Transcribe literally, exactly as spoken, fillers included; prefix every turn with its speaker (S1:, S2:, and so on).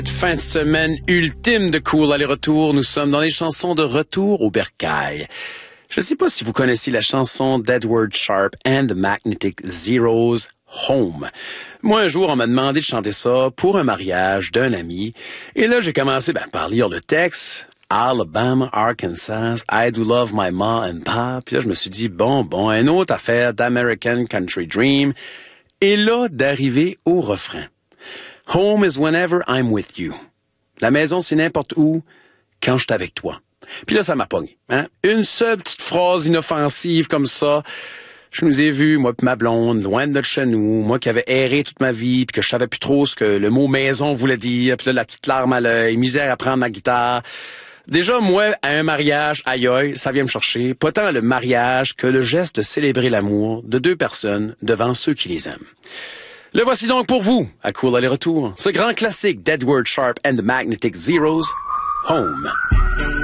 S1: Fin de semaine ultime de Cool Aller-Retour. Nous sommes dans les chansons de Retour au Bercail. Je ne sais pas si vous connaissez la chanson d'Edward Sharpe and the Magnetic Zeros, Home. Moi, un jour, on m'a demandé de chanter ça pour un mariage d'un ami. Et là, j'ai commencé ben, par lire le texte. Alabama, Arkansas, I do love my ma and pa. Puis là, je me suis dit, bon, bon, une autre affaire d'American Country Dream. Et là, d'arriver au refrain. Home is whenever I'm with you. La maison, c'est n'importe où quand je suis avec toi. Puis là, ça m'a pogné. Hein? Une seule petite phrase inoffensive comme ça. Je nous ai vus, moi pis ma blonde, loin de notre chez nous, moi qui avais erré toute ma vie, puis que je savais plus trop ce que le mot maison voulait dire, puis là, la petite larme à l'œil, misère à prendre ma guitare. Déjà, moi, à un mariage, aïe aïe, ça vient me chercher. Pas tant le mariage que le geste de célébrer l'amour de deux personnes devant ceux qui les aiment. Le voici donc pour vous, à Cool Aller-Retour, ce grand classique d'Edward Sharpe and the Magnetic Zeros, Home.